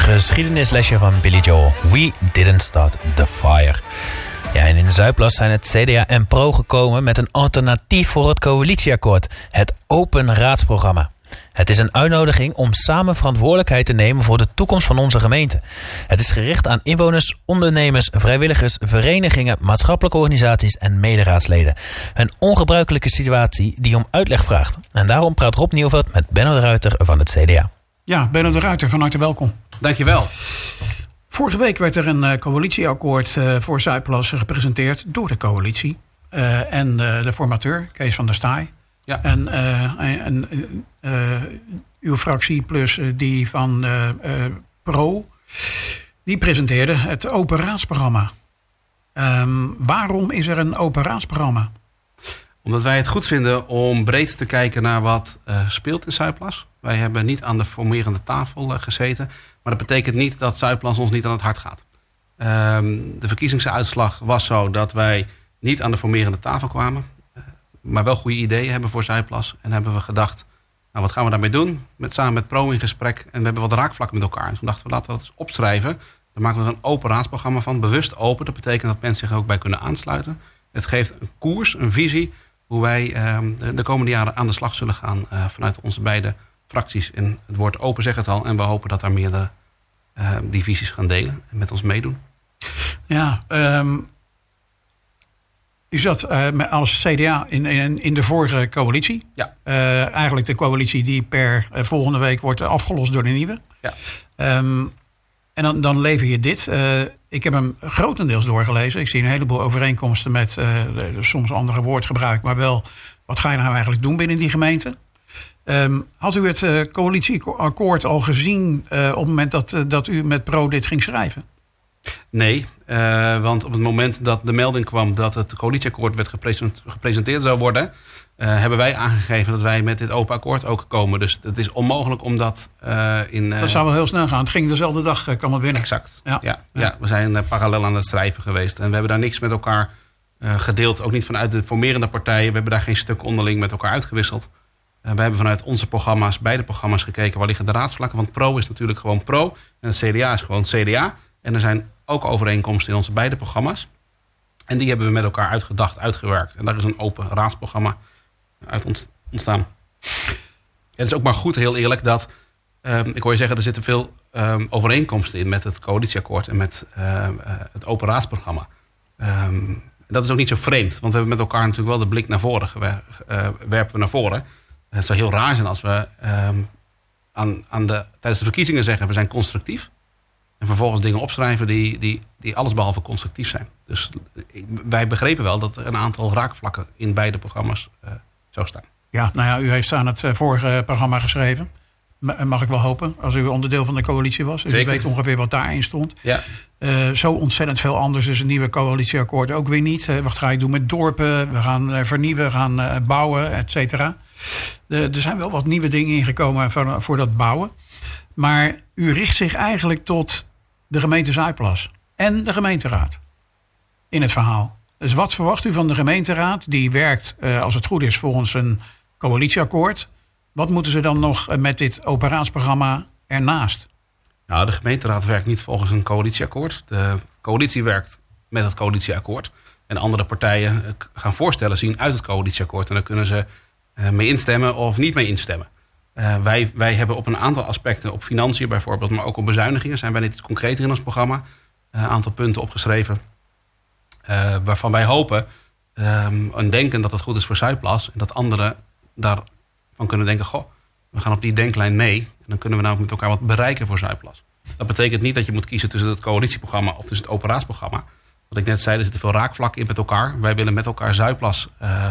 geschiedenislesje van Billy Joel. We didn't start the fire. Ja, en in Zuidplas zijn het CDA en PRO gekomen met een alternatief voor het coalitieakkoord. Het Open Raadsprogramma. Het is een uitnodiging om samen verantwoordelijkheid te nemen voor de toekomst van onze gemeente. Het is gericht aan inwoners, ondernemers, vrijwilligers, verenigingen, maatschappelijke organisaties en mederaadsleden. Een ongebruikelijke situatie die om uitleg vraagt. En daarom praat Rob Nieuwveld met Benno de Ruiter van het CDA. Ja, Benno de Ruiter, van harte welkom. Dankjewel. Vorige week werd er een coalitieakkoord voor Zuidplas gepresenteerd door de coalitie. En de formateur, Kees van der Staaij. Ja. En uw fractie plus die van PRO, die presenteerde het Open Raadsprogramma. Waarom is er een Open Raadsprogramma? Omdat wij het goed vinden om breed te kijken naar wat speelt in Zuidplas. Wij hebben niet aan de formerende tafel gezeten. Maar dat betekent niet dat Zuidplas ons niet aan het hart gaat. De verkiezingsuitslag was zo dat wij niet aan de formerende tafel kwamen. Maar wel goede ideeën hebben voor Zuidplas. En hebben we gedacht, nou wat gaan we daarmee doen? Samen met PRO in gesprek. En we hebben wat raakvlakken met elkaar. En toen dachten we, laten we dat eens opschrijven. Dan maken we er een open raadsprogramma van. Bewust open. Dat betekent dat mensen zich er ook bij kunnen aansluiten. Het geeft een koers, een visie. Hoe wij de komende jaren aan de slag zullen gaan. Vanuit onze beide fracties. En het woord open zegt het al. En we hopen dat daar meerdere die visies gaan delen. En met ons meedoen. Ja, u zat als CDA in de vorige coalitie. Ja. Eigenlijk de coalitie die per volgende week wordt afgelost door de nieuwe. Ja. En dan lever je dit. Ik heb hem grotendeels doorgelezen. Ik zie een heleboel overeenkomsten met soms andere woordgebruik. Maar wel, wat ga je nou eigenlijk doen binnen die gemeente? Had u het coalitieakkoord al gezien op het moment dat u met PRO dit ging schrijven? Nee, want op het moment dat de melding kwam dat het coalitieakkoord werd gepresenteerd zou worden, hebben wij aangegeven dat wij met dit open akkoord ook komen. Dus het is onmogelijk om dat dat zou wel heel snel gaan. Het ging dezelfde dag, kwam het binnen. Exact. Ja. Ja, we zijn parallel aan het schrijven geweest. En we hebben daar niks met elkaar gedeeld. Ook niet vanuit de formerende partijen. We hebben daar geen stuk onderling met elkaar uitgewisseld. We hebben vanuit onze programma's, beide programma's gekeken, waar liggen de raadsvlakken. Want PRO is natuurlijk gewoon PRO. En het CDA is gewoon CDA. En er zijn ook overeenkomsten in onze beide programma's. En die hebben we met elkaar uitgedacht, uitgewerkt. En daar is een open raadsprogramma uit ontstaan. Het is ook maar goed, heel eerlijk, dat ik hoor je zeggen, er zitten veel overeenkomsten in met het coalitieakkoord en met het open raadsprogramma. Dat is ook niet zo vreemd, want we hebben met elkaar natuurlijk wel de blik naar voren werpen we naar voren. Het zou heel raar zijn als we tijdens de verkiezingen zeggen we zijn constructief. En vervolgens dingen opschrijven die allesbehalve constructief zijn. Dus wij begrepen wel dat er een aantal raakvlakken in beide programma's zou staan. Ja, nou ja, u heeft aan het vorige programma geschreven. Mag ik wel hopen, als u onderdeel van de coalitie was. Dus u weet ongeveer wat daarin stond. Ja. Zo ontzettend veel anders is een nieuwe coalitieakkoord ook weer niet. Wat ga je doen met dorpen? We gaan vernieuwen, we gaan bouwen, et cetera. Er zijn wel wat nieuwe dingen ingekomen voor dat bouwen. Maar u richt zich eigenlijk tot de gemeente Zuidplas en de gemeenteraad in het verhaal. Dus wat verwacht u van de gemeenteraad? Die werkt, als het goed is, volgens een coalitieakkoord. Wat moeten ze dan nog met dit open raadsprogramma ernaast? Nou, de gemeenteraad werkt niet volgens een coalitieakkoord. De coalitie werkt met het coalitieakkoord. En andere partijen gaan voorstellen zien uit het coalitieakkoord. En daar kunnen ze mee instemmen of niet mee instemmen. Wij hebben op een aantal aspecten, op financiën bijvoorbeeld, maar ook op bezuinigingen, zijn wij net iets concreter in ons programma. Een aantal punten opgeschreven waarvan wij hopen en denken dat het goed is voor Zuidplas. En dat anderen daarvan kunnen denken, goh, we gaan op die denklijn mee. En dan kunnen we nou met elkaar wat bereiken voor Zuidplas. Dat betekent niet dat je moet kiezen tussen het coalitieprogramma of tussen het open raadsprogramma. Wat ik net zei, er zitten veel raakvlakken in met elkaar. Wij willen met elkaar Zuidplas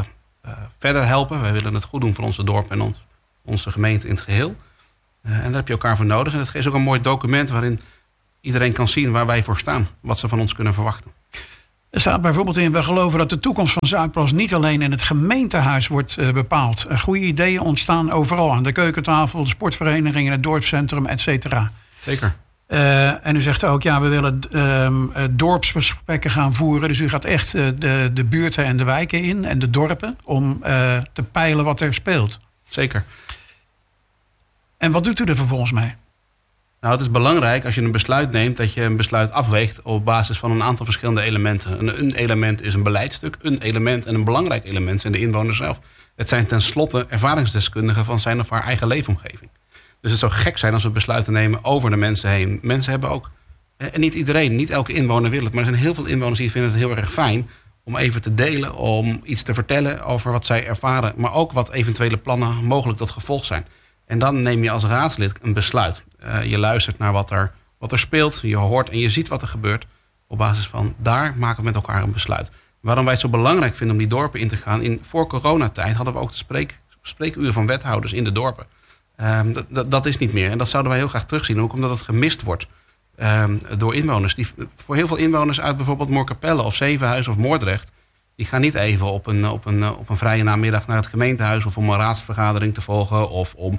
verder helpen. Wij willen het goed doen voor onze dorp en onze gemeente in het geheel. En daar heb je elkaar voor nodig. En het geeft ook een mooi document waarin iedereen kan zien waar wij voor staan. Wat ze van ons kunnen verwachten. Er staat bijvoorbeeld in, we geloven dat de toekomst van Zuidplas niet alleen in het gemeentehuis wordt bepaald. Goede ideeën ontstaan overal. Aan de keukentafel, de sportverenigingen, het dorpscentrum, et cetera. Zeker. En u zegt ook, ja, we willen dorpsgesprekken gaan voeren. Dus u gaat echt de buurten en de wijken in en de dorpen om te peilen wat er speelt. Zeker. En wat doet u er vervolgens mee? Nou, het is belangrijk als je een besluit neemt dat je een besluit afweegt op basis van een aantal verschillende elementen. Een element is een beleidstuk, een element en een belangrijk element zijn de inwoners zelf. Het zijn tenslotte ervaringsdeskundigen van zijn of haar eigen leefomgeving. Dus het zou gek zijn als we besluiten nemen over de mensen heen. Mensen hebben ook, en niet iedereen, niet elke inwoner wil het, maar er zijn heel veel inwoners die vinden het heel erg fijn om even te delen, om iets te vertellen over wat zij ervaren, maar ook wat eventuele plannen mogelijk tot gevolg zijn. En dan neem je als raadslid een besluit. Je luistert naar wat er speelt, je hoort en je ziet wat er gebeurt. Op basis van daar maken we met elkaar een besluit. Waarom wij het zo belangrijk vinden om die dorpen in te gaan. Voor coronatijd hadden we ook de spreekuren van wethouders in de dorpen. Dat is niet meer. En dat zouden wij heel graag terugzien. Ook omdat het gemist wordt door inwoners. Voor heel veel inwoners uit bijvoorbeeld Moerkapelle of Zevenhuizen of Moordrecht. Die gaan niet even op een vrije namiddag naar het gemeentehuis of om een raadsvergadering te volgen of om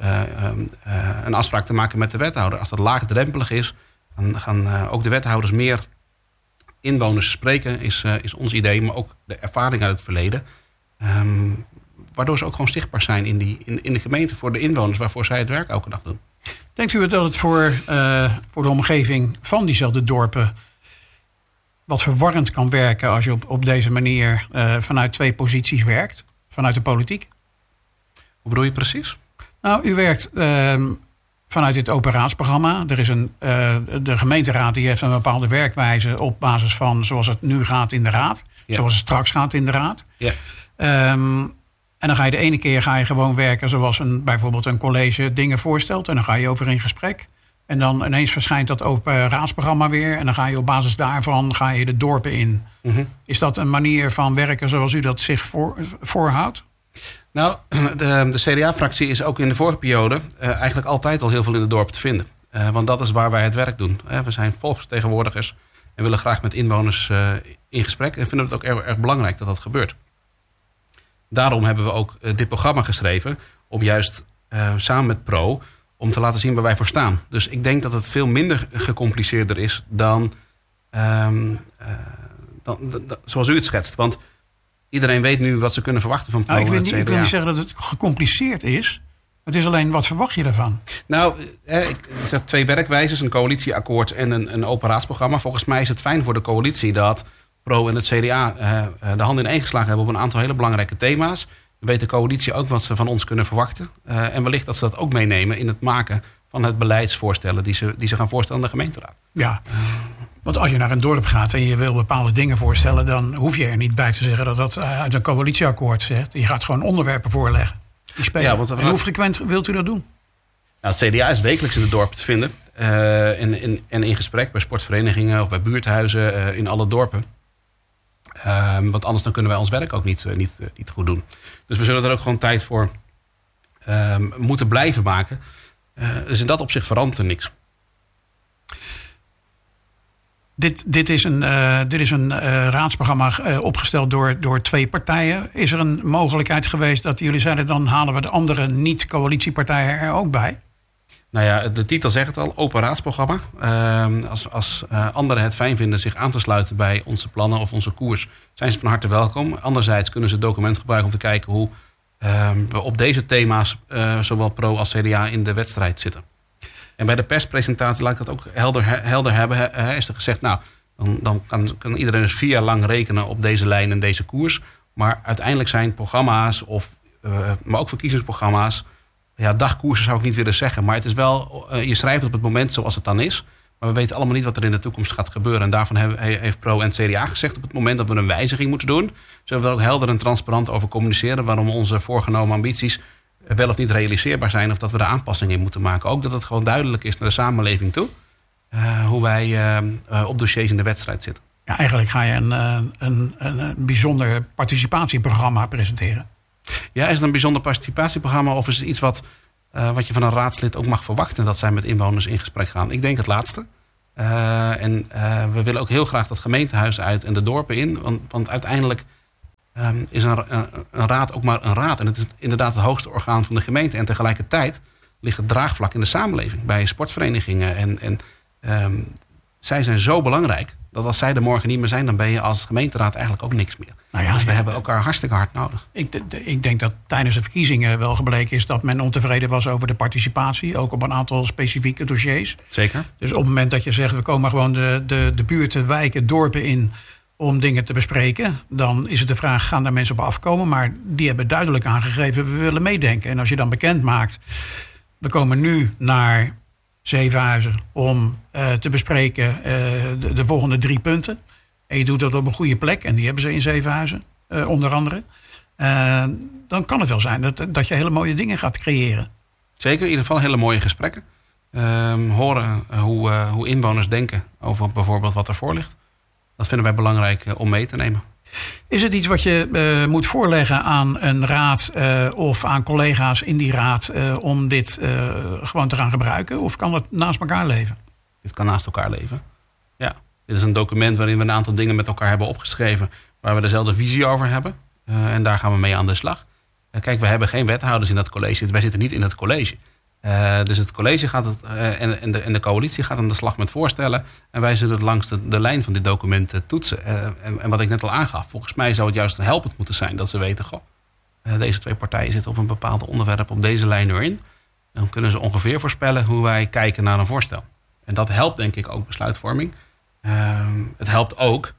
een afspraak te maken met de wethouder. Als dat laagdrempelig is, dan gaan ook de wethouders meer inwoners spreken, is ons idee, maar ook de ervaring uit het verleden. Waardoor ze ook gewoon zichtbaar zijn in de gemeente voor de inwoners waarvoor zij het werk elke dag doen. Denkt u dat het voor de omgeving van diezelfde dorpen wat verwarrend kan werken als je op deze manier vanuit twee posities werkt, vanuit de politiek? Hoe bedoel je precies? Nou, u werkt vanuit dit open raadsprogramma. Er is de gemeenteraad die heeft een bepaalde werkwijze op basis van zoals het nu gaat in de raad. Ja. Zoals het straks gaat in de raad. Ja. En dan ga je de ene keer gewoon werken zoals bijvoorbeeld een college dingen voorstelt. En dan ga je over in gesprek. En dan ineens verschijnt dat open raadsprogramma weer. En dan ga je op basis daarvan de dorpen in. Mm-hmm. Is dat een manier van werken zoals u dat zich voorhoudt? Nou, de CDA-fractie is ook in de vorige periode eigenlijk altijd al heel veel in de dorpen te vinden. Want dat is waar wij het werk doen. We zijn volksvertegenwoordigers en willen graag met inwoners in gesprek. En vinden het ook erg belangrijk dat dat gebeurt. Daarom hebben we ook dit programma geschreven om juist samen met Pro om te laten zien waar wij voor staan. Dus ik denk dat het veel minder gecompliceerder is dan zoals u het schetst. Want iedereen weet nu wat ze kunnen verwachten van Pro en het CDA. Ik wil niet zeggen dat het gecompliceerd is. Het is alleen, wat verwacht je daarvan? Nou, ik zeg 2 werkwijzes, een coalitieakkoord en een open raadsprogramma. Volgens mij is het fijn voor de coalitie dat Pro en het CDA de handen in één geslagen hebben op een aantal hele belangrijke thema's. Dan weet de coalitie ook wat ze van ons kunnen verwachten. En wellicht dat ze dat ook meenemen in het maken van het beleidsvoorstellen die ze gaan voorstellen aan de gemeenteraad. Ja, want als je naar een dorp gaat en je wil bepaalde dingen voorstellen, dan hoef je er niet bij te zeggen dat dat uit een coalitieakkoord zegt. Je gaat gewoon onderwerpen voorleggen. Die spelen. Ja, en hoe frequent wilt u dat doen? Nou, het CDA is wekelijks in de dorpen te vinden. En in gesprek bij sportverenigingen of bij buurthuizen in alle dorpen. Want anders dan kunnen wij ons werk ook niet goed doen. Dus we zullen er ook gewoon tijd voor moeten blijven maken. Dus in dat opzicht verandert er niks. Dit is een raadsprogramma opgesteld door 2 partijen. Is er een mogelijkheid geweest dat jullie zeiden, dan halen we de andere niet-coalitiepartijen er ook bij? Nou ja, de titel zegt het al, open raadsprogramma. Als anderen het fijn vinden zich aan te sluiten bij onze plannen of onze koers, zijn ze van harte welkom. Anderzijds kunnen ze het document gebruiken om te kijken hoe we op deze thema's, zowel Pro als CDA, in de wedstrijd zitten. En bij de perspresentatie laat ik dat ook helder hebben. Is er gezegd, nou, dan kan iedereen dus 4 jaar lang rekenen op deze lijn en deze koers. Maar uiteindelijk zijn programma's, maar ook verkiezingsprogramma's, ja, dagkoersen zou ik niet willen zeggen. Maar het is wel, je schrijft op het moment zoals het dan is. Maar we weten allemaal niet wat er in de toekomst gaat gebeuren. En daarvan heeft Pro en het CDA gezegd, op het moment dat we een wijziging moeten doen, zullen we er ook helder en transparant over communiceren waarom onze voorgenomen ambities wel of niet realiseerbaar zijn, of dat we er aanpassingen in moeten maken. Ook dat het gewoon duidelijk is naar de samenleving toe hoe wij op dossiers in de wedstrijd zitten. Ja, eigenlijk ga je een bijzonder participatieprogramma presenteren. Ja, is het een bijzonder participatieprogramma of is het iets wat je van een raadslid ook mag verwachten, dat zij met inwoners in gesprek gaan? Ik denk het laatste. We willen ook heel graag dat gemeentehuis uit en de dorpen in, want uiteindelijk is een raad ook maar een raad. En het is inderdaad het hoogste orgaan van de gemeente. En tegelijkertijd ligt het draagvlak in de samenleving. Bij sportverenigingen en zij zijn zo belangrijk dat als zij er morgen niet meer zijn, dan ben je als gemeenteraad eigenlijk ook niks meer. Dus we hebben elkaar hartstikke hard nodig. Ik denk dat tijdens de verkiezingen wel gebleken is dat men ontevreden was over de participatie. Ook op een aantal specifieke dossiers. Zeker. Dus op het moment dat je zegt, we komen gewoon de buurten, wijken, dorpen in om dingen te bespreken, dan is het de vraag, gaan daar mensen op afkomen? Maar die hebben duidelijk aangegeven, we willen meedenken. En als je dan bekend maakt, we komen nu naar Zevenhuizen om te bespreken de volgende 3 punten. En je doet dat op een goede plek, en die hebben ze in Zevenhuizen, onder andere. Dan kan het wel zijn dat je hele mooie dingen gaat creëren. Zeker, in ieder geval hele mooie gesprekken. Horen hoe inwoners denken over bijvoorbeeld wat ervoor ligt. Dat vinden wij belangrijk om mee te nemen. Is het iets wat je moet voorleggen aan een raad of aan collega's in die raad om dit gewoon te gaan gebruiken? Of kan het naast elkaar leven? Dit kan naast elkaar leven. Ja, dit is een document waarin we een aantal dingen met elkaar hebben opgeschreven, waar we dezelfde visie over hebben. En daar gaan we mee aan de slag. Kijk, we hebben geen wethouders in dat college. Wij zitten niet in het college. Dus het college gaat en de coalitie gaat aan de slag met voorstellen. En wij zullen het langs de lijn van dit document toetsen. En wat ik net al aangaf, volgens mij zou het juist helpend moeten zijn dat ze weten, deze 2 partijen zitten op een bepaald onderwerp op deze lijn erin. Dan kunnen ze ongeveer voorspellen hoe wij kijken naar een voorstel. En dat helpt denk ik ook besluitvorming. Het helpt ook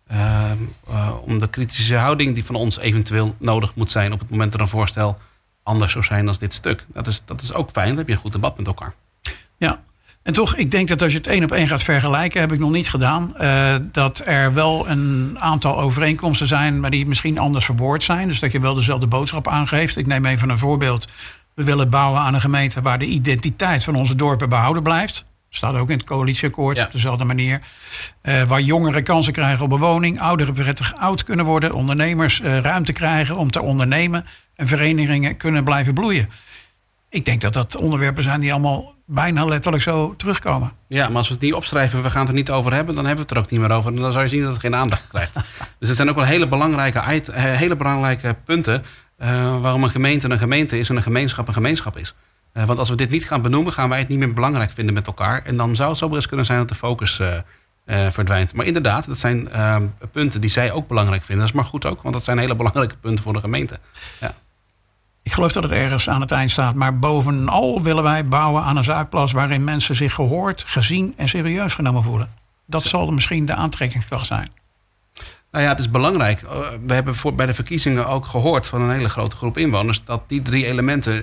om de kritische houding die van ons eventueel nodig moet zijn op het moment dat een voorstel anders zou zijn dan dit stuk. Dat is ook fijn, dan heb je een goed debat met elkaar. Ja, en toch, ik denk dat als je het 1 op 1 gaat vergelijken, heb ik nog niet gedaan, dat er wel een aantal overeenkomsten zijn, maar die misschien anders verwoord zijn. Dus dat je wel dezelfde boodschap aangeeft. Ik neem even een voorbeeld. We willen bouwen aan een gemeente waar de identiteit van onze dorpen behouden blijft. Staat ook in het coalitieakkoord op dezelfde manier. Waar jongeren kansen krijgen op bewoning, ouderen prettig oud kunnen worden, ondernemers ruimte krijgen om te ondernemen en verenigingen kunnen blijven bloeien. Ik denk dat dat onderwerpen zijn die allemaal bijna letterlijk zo terugkomen. Ja, maar als we het niet opschrijven, we gaan het er niet over hebben, dan hebben we het er ook niet meer over. En dan zou je zien dat het geen aandacht krijgt. Dus het zijn ook wel hele belangrijke punten waarom een gemeente is en een gemeenschap is. Want als we dit niet gaan benoemen, gaan wij het niet meer belangrijk vinden met elkaar. En dan zou het zo eens kunnen zijn dat de focus verdwijnt. Maar inderdaad, dat zijn punten die zij ook belangrijk vinden. Dat is maar goed ook, want dat zijn hele belangrijke punten voor de gemeente. Ja. Ik geloof dat het ergens aan het eind staat. Maar bovenal willen wij bouwen aan een Zuidplas waarin mensen zich gehoord, gezien en serieus genomen voelen. Dat zal misschien de aantrekkingskracht zijn. Nou ja, het is belangrijk. We hebben bij de verkiezingen ook gehoord van een hele grote groep inwoners dat die 3 elementen,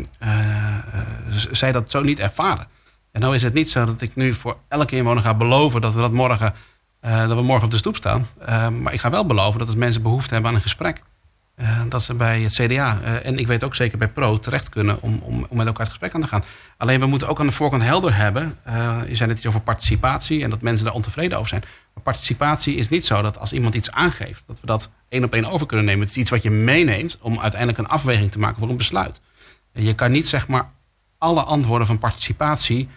zij dat zo niet ervaren. En nou is het niet zo dat ik nu voor elke inwoner ga beloven dat we morgen op de stoep staan. Maar ik ga wel beloven dat als mensen behoefte hebben aan een gesprek, dat ze bij het CDA, en ik weet ook zeker bij PRO, terecht kunnen om met elkaar het gesprek aan te gaan. Alleen we moeten ook aan de voorkant helder hebben. Je zei net iets over participatie en dat mensen daar ontevreden over zijn. Maar participatie is niet zo dat als iemand iets aangeeft, dat we dat 1 op 1 over kunnen nemen. Het is iets wat je meeneemt om uiteindelijk een afweging te maken voor een besluit. Je kan niet zeg maar alle antwoorden van participatie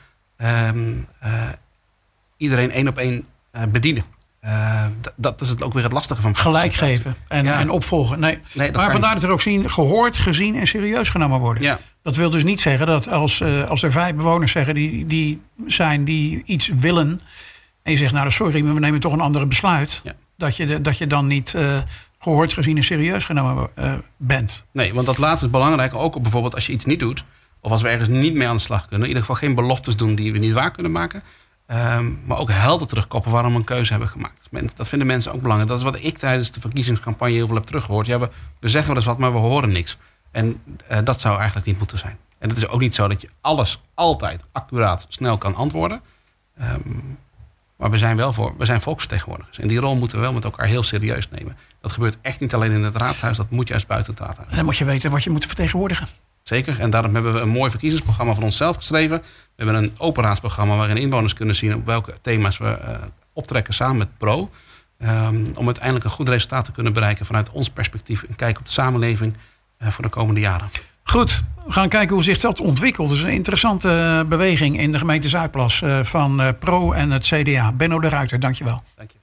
iedereen 1 op 1 bedienen. Dat is het ook weer het lastige van gelijk geven en opvolgen. Nee, maar vandaar dat we ook zien, gehoord, gezien en serieus genomen worden. Ja. Dat wil dus niet zeggen dat als er 5 bewoners zeggen die iets willen, en je zegt, nou sorry, maar we nemen toch een andere besluit. Ja. Dat je dan niet gehoord, gezien en serieus genomen bent. Nee, want dat laatste is belangrijk. Ook bijvoorbeeld als je iets niet doet, of als we ergens niet mee aan de slag kunnen. In ieder geval geen beloftes doen die we niet waar kunnen maken. Maar ook helder terugkoppelen waarom we een keuze hebben gemaakt. Dat vinden mensen ook belangrijk. Dat is wat ik tijdens de verkiezingscampagne heel veel heb teruggehoord. Ja, we zeggen wel eens wat, maar we horen niks. En dat zou eigenlijk niet moeten zijn. En het is ook niet zo dat je alles altijd accuraat snel kan antwoorden. Maar we zijn volksvertegenwoordigers. En die rol moeten we wel met elkaar heel serieus nemen. Dat gebeurt echt niet alleen in het raadshuis. Dat moet juist buiten het raadhuis. En dan moet je weten wat je moet vertegenwoordigen. Zeker, en daarom hebben we een mooi verkiezingsprogramma voor onszelf geschreven. We hebben een open raadsprogramma waarin inwoners kunnen zien op welke thema's we optrekken samen met PRO. Om uiteindelijk een goed resultaat te kunnen bereiken vanuit ons perspectief. En kijken op de samenleving voor de komende jaren. Goed, we gaan kijken hoe zich dat ontwikkelt. Het is een interessante beweging in de gemeente Zuidplas van PRO en het CDA. Benno de Ruiter, dankjewel. Dank je.